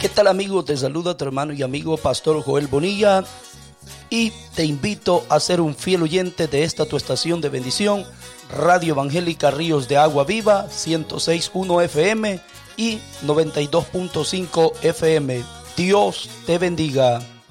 ¿Qué tal, amigo? Te saluda tu hermano y amigo Pastor Joel Bonilla y te invito a ser un fiel oyente de esta tu estación de bendición, Radio Evangélica Ríos de Agua Viva, 106.1 FM y 92.5 FM. Dios te bendiga.